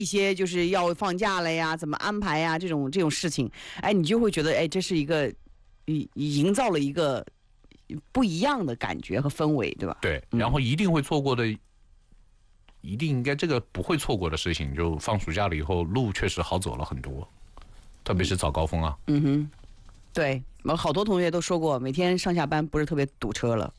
一些就是要放假了呀，怎么安排呀，这种事情，哎，你就会觉得，哎，这是一个营造了一个不一样的感觉和氛围，对吧？ 对，然后一定会错过的，一定应该这个不会错过的事情，就放暑假了以后，路确实好走了很多，特别是早高峰啊。 嗯哼，对，我好多同学都说过，每天上下班不是特别堵车了。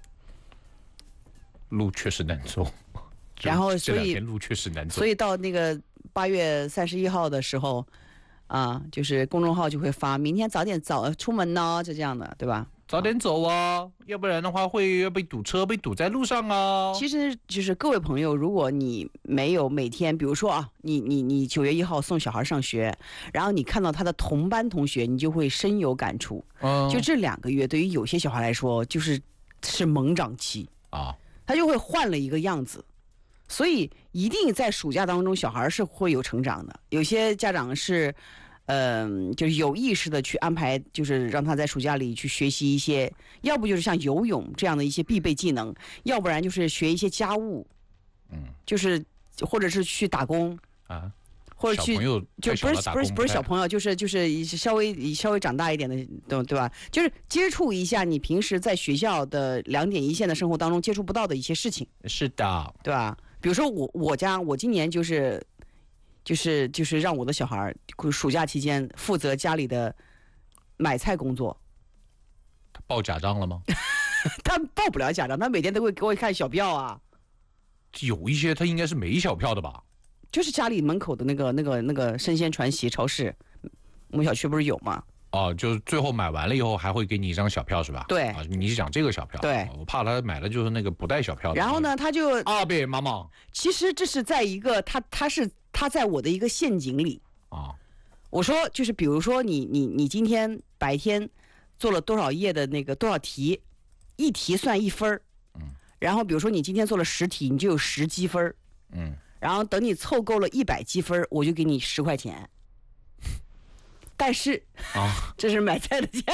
路确实难走， 然后这两天路确实难走， 所以到那个8月31号的时候，啊，就是公众号就会发，明天早点出门呢，就这样的，对吧？ 早点走啊，要不然的话会被堵车，被堵在路上啊。 其实就是各位朋友，如果你没有每天，比如说啊，你9月1号送小孩上学，然后你看到他的同班同学，你就会深有感触。就这2个月，对于有些小孩来说，是猛长期啊， 他就会换了一个样子。所以一定在暑假当中，小孩是会有成长的。有些家长是。就是有意识的去安排，就是让他在暑假里去学习一些，要不就是像游泳这样的一些必备技能，要不然就是学一些家务，就是或者是去打工啊， 或者去小朋友就不是小朋友，就是稍微长大一点的，对吧？就是接触一下你平时在学校的2点1线的生活当中接触不到的一些事情。 是的， 对吧？比如说我今年就是让我的小孩暑假期间负责家里的买菜工作。 他报假账了吗？ 他报不了假账，他每天都会给我看小票啊。 有一些他应该是没小票的吧？ 就是家里门口的那个生鲜传习超市，我们小区不是有吗？ 哦，就是最后买完了以后还会给你一张小票是吧？ 对啊，你是讲这个小票？ 对， 我怕他买了就是那个不带小票的。 然后呢，他就阿贝妈妈， 其实这是在一个他在我的一个陷阱里啊。 我说就是比如说你今天白天做了多少页的那个多少题，一题算1分，然后比如说你今天做了10题，你就有10积分，然后等你凑够了100积分，我就给你10块钱。但是啊，这是买菜的钱。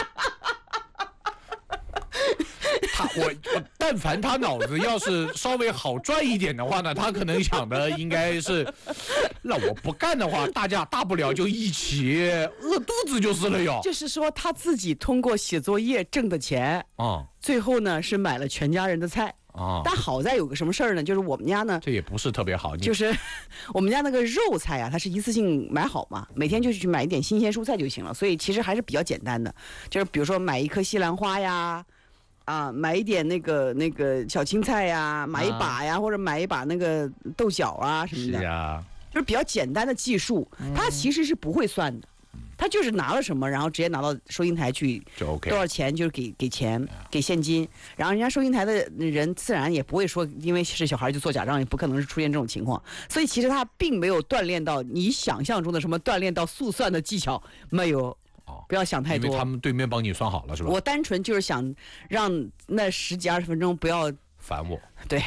我但凡他脑子要是稍微好转一点的话呢，他可能想的应该是，那我不干的话，大不了就一起饿肚子就是了哟。 就是说他自己通过写作业挣的钱啊，最后呢是买了全家人的菜啊。但好在有个什么事儿呢，就是我们家呢， 这也不是特别好， 就是我们家那个肉菜啊，它是一次性买好嘛，每天就去买一点新鲜蔬菜就行了，所以其实还是比较简单的，就是比如说买一颗西兰花呀。啊，买一点那个小青菜呀，买一把呀，或者买一把那个豆角啊什么的， 是啊， 就是比较简单的计数，它其实是不会算的，他就是拿了什么，然后直接拿到收银台去， 就 OK， 多少钱就是给钱，给现金，然后人家收银台的人自然也不会说，因为是小孩就做假账，也不可能是出现这种情况，所以其实他并没有锻炼到你想象中的什么锻炼到速算的技巧，没有。不要想太多， 因为他们对面帮你算好了是吧？ 我单纯就是想让那10几20分钟不要烦我。对，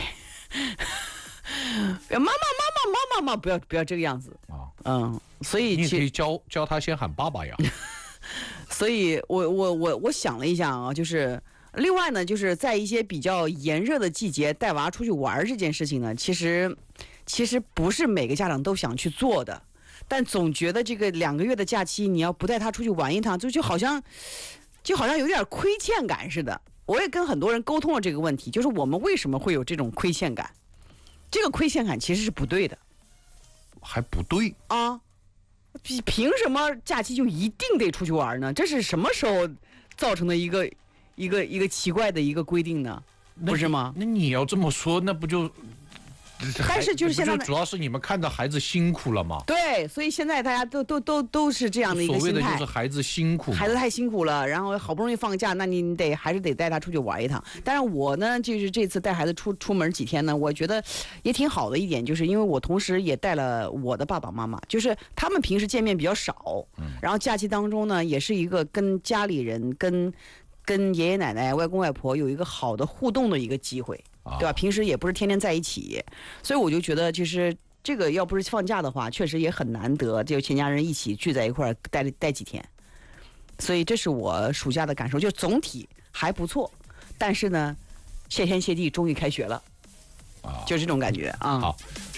妈，不要这个样子啊。所以你可以教他先喊爸爸呀。 所以我想了一下啊，就是另外呢，就是在一些比较炎热的季节带娃出去玩这件事情呢，其实不是每个家长都想去做的。但总觉得这个2个月的假期，你要不带他出去玩一趟，就好像有点亏欠感似的。我也跟很多人沟通了这个问题，就是我们为什么会有这种亏欠感？这个亏欠感其实是不对的， 还不对啊？凭什么假期就一定得出去玩呢？这是什么时候造成的一个奇怪的一个规定呢？不是吗？ 那你要这么说，那不就？ 但是就是现在主要是你们看着孩子辛苦了嘛？ 对，所以现在大家都是这样的一个心态。 所谓的就是孩子辛苦， 孩子太辛苦了，然后好不容易放假，那你还是得带他出去玩一趟。但是我呢，就是这次带孩子出门几天呢，我觉得也挺好的一点，就是因为我同时也带了我的爸爸妈妈，就是他们平时见面比较少，然后假期当中呢，也是一个跟家里人跟爷爷奶奶、外公外婆有一个好的互动的一个机会。对吧？平时也不是天天在一起，所以我就觉得，就是这个要不是放假的话，确实也很难得，就全家人一起聚在一块儿待几天。所以这是我暑假的感受，就总体还不错。但是呢，谢天谢地，终于开学了，就这种感觉啊。 好。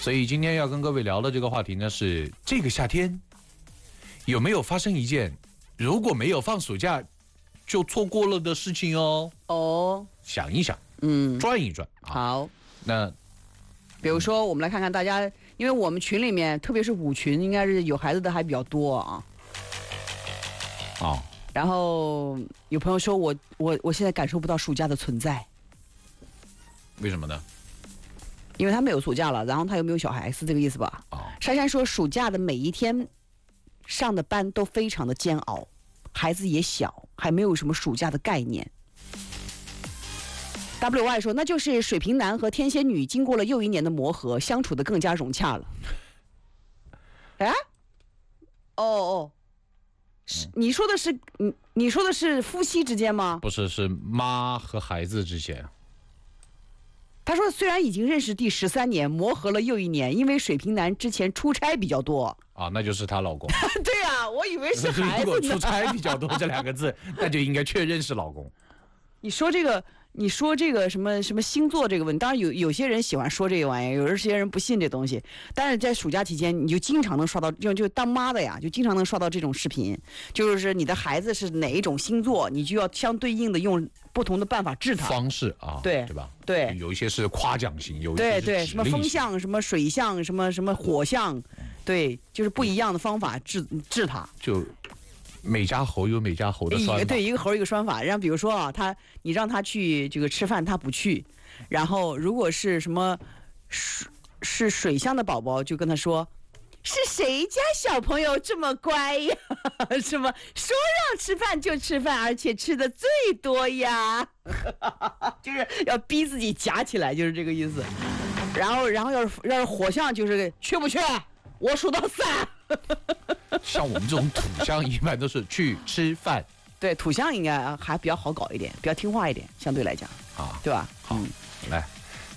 所以今天要跟各位聊的这个话题呢，是这个夏天有没有发生一件如果没有放暑假就错过了的事情哦？ 哦， 想一想，转一转啊。 好， 那比如说我们来看看大家，因为我们群里面，特别是5群，应该是有孩子的还比较多啊。 哦， 然后有朋友说我现在感受不到暑假的存在， 为什么呢？ 因为他没有暑假了，然后他又没有小孩，是这个意思吧？ 哦， 珊珊说，暑假的每一天上的班都非常的煎熬，孩子也小，还没有什么暑假的概念。WY 说，那就是水瓶男和天仙女经过了又一年的磨合，相处的更加融洽了。哎，哦，你说的是你说的是夫妻之间吗？ 不是，是妈和孩子之间。 他说，虽然已经认识第13年，磨合了又一年，因为水瓶男之前出差比较多。 啊，那就是她老公。 对啊，我以为是孩子呢。 如果出差比较多这2个字，那就应该确认是老公。 你说这个什么星座这个问题，当然有些人喜欢说这个玩意儿，有些人不信这东西。但是在暑假期间，你就经常能刷到，就当妈的呀，就经常能刷到这种视频，就是你的孩子是哪一种星座，你就要相对应的用不同的办法治他。 方式啊， 对吧？ 对， 有一些是夸奖型，有一些是对，什么风象、什么水象、什么火象，对，就是不一样的方法治他。 就每家猴有每家猴的拴法。 对，一个猴一个拴法。然后比如说啊，你让他去这个吃饭，他不去。然后如果是什么是水象的宝宝，就跟他说，是谁家小朋友这么乖呀？什么说让吃饭就吃饭，而且吃的最多呀？就是要逼自己夹起来，就是这个意思。然后要是火象，就是去不去？我数到3。 像我们这种土象一般都是去吃饭。 对，土象应该还比较好搞一点，比较听话一点，相对来讲啊， 对吧？ 好，来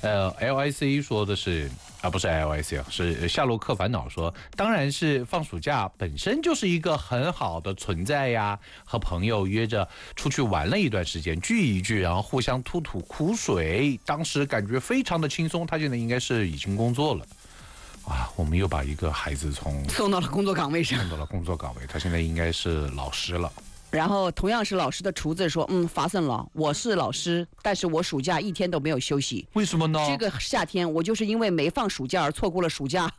，LIC 说的是啊，不是 LIC 啊，是夏洛克烦恼说，当然是放暑假本身就是一个很好的存在呀，和朋友约着出去玩了一段时间，聚一聚，然后互相吐吐苦水，当时感觉非常的轻松。他现在应该是已经工作了。啊，我们又把一个孩子送到了工作岗位上， 他现在应该是老师了。 然后同样是老师的厨子说，发生了，我是老师，但是我暑假1天都没有休息。 为什么呢？ 这个夏天我就是因为没放暑假而错过了暑假。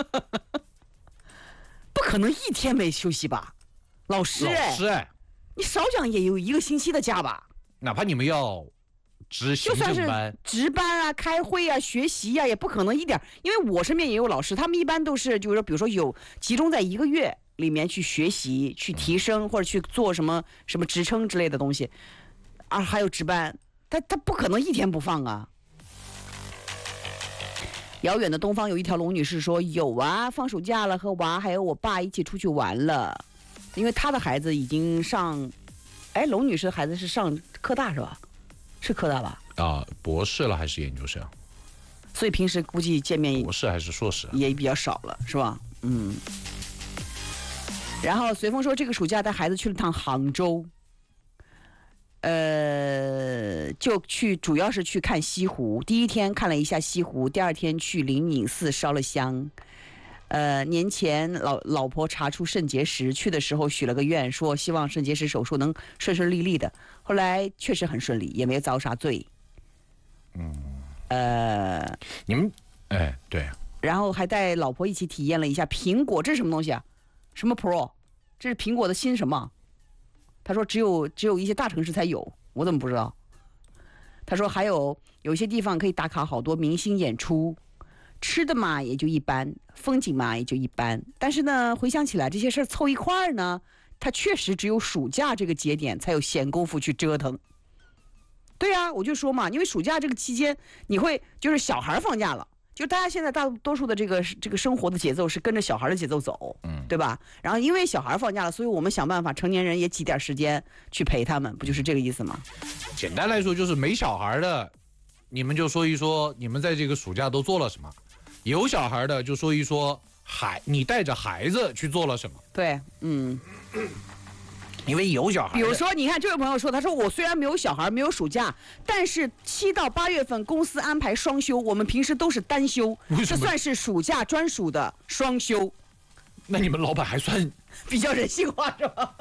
不可能1天没休息吧？老师你少讲也有1个星期的假吧？ 哪怕你们要值行政班， 就算是值班啊、开会啊、学习啊，也不可能一点。因为我身边也有老师，他们一般都是就是说，比如说有集中在1个月里面去学习、去提升或者去做什么职称之类的东西，啊，还有值班，他不可能1天不放啊。遥远的东方有一条龙女士说，有啊，放暑假了，和娃还有我爸一起出去玩了，因为她的孩子已经上，龙女士的孩子是上科大是吧？是科大吧？ 啊，博士了还是研究生？ 所以平时估计见面博士还是硕士也比较少了，是吧？然后随风说，这个暑假带孩子去了趟杭州，主要是去看西湖。第1天看了一下西湖，第2天去灵隐寺烧了香。年前老婆查出肾结石，去的时候许了个愿，说希望肾结石手术能顺顺利利的。后来确实很顺利，也没遭啥罪。 你们对。 然后还带老婆一起体验了一下苹果，这是什么东西啊？什么 Pro？ 这是苹果的新什么？他说只有一些大城市才有，我怎么不知道？他说还有一些地方可以打卡好多明星演出。吃的嘛也就一般，风景嘛也就一般，但是呢，回想起来这些事儿凑一块儿呢，他确实只有暑假这个节点才有闲工夫去折腾。对啊，我就说嘛，因为暑假这个期间，你会就是小孩放假了，就大家现在大多数的这个生活的节奏是跟着小孩的节奏走，对吧？然后因为小孩放假了，所以我们想办法，成年人也挤点时间去陪他们，不就是这个意思吗？ 简单来说，就是没小孩的，你们就说一说你们在这个暑假都做了什么。有小孩的就说一说你带着孩子去做了什么。 对， 因为有小孩。 比如说，你看这位朋友说，他说我虽然没有小孩，没有暑假，但是7到8月份公司安排双休，我们平时都是单休，这算是暑假专属的双休。 那你们老板还算比较人性化是吧？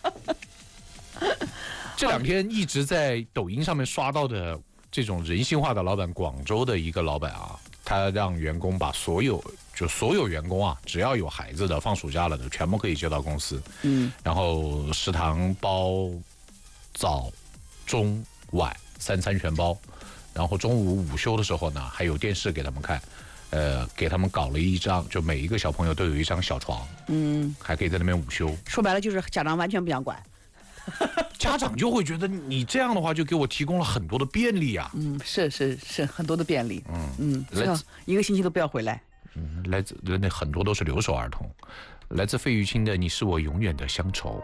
这2天一直在抖音上面刷到的这种人性化的老板，广州的一个老板啊，他让员工把所有员工啊，只要有孩子的放暑假了的，全部可以接到公司。然后食堂包早中晚3餐全包，然后中午午休的时候呢，还有电视给他们看。给他们搞了一张，就每一个小朋友都有一张小床，还可以在那边午休。 说白了就是家长完全不想管， 家长就会觉得你这样的话就给我提供了很多的便利啊。 是很多的便利。一个星期都不要回来。 来自那很多都是留守儿童，来自费玉清的《你是我永远的乡愁》。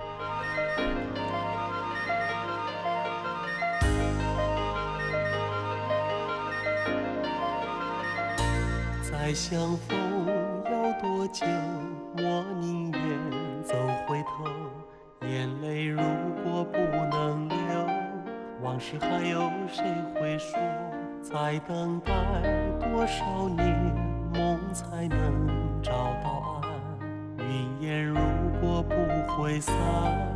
再相逢要多久？我宁愿走回头。眼泪如果不能流，往事还有谁会说？再等待多少年，梦才能找到岸？云烟如果不会散，